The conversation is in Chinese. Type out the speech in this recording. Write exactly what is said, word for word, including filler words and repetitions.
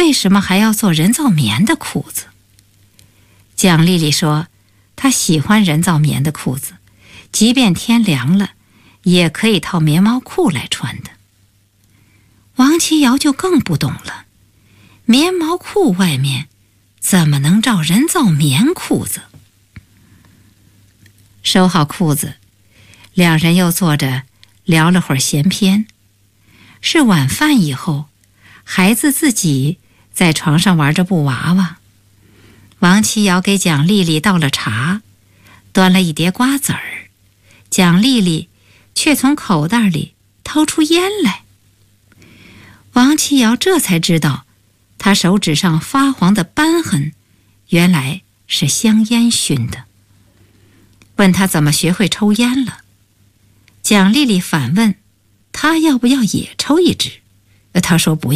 为什么还要做人造棉的裤子？蒋丽丽说，她喜欢人造棉的裤子，即便天凉了，也可以套棉毛裤来穿的。王琦瑶就更不懂了，棉毛裤外面怎么能罩人造棉裤子？收好裤子，两人又坐着聊了会儿闲篇。是晚饭以后，孩子自己在床上玩着布娃娃。王琦瑶给蒋丽丽倒了茶，端了一碟瓜子儿，蒋丽丽却从口袋里掏出烟来。王琦瑶这才知道，她手指上发黄的斑痕原来是香烟熏的。问她怎么学会抽烟了，蒋丽丽反问她要不要也抽一支。她说不要。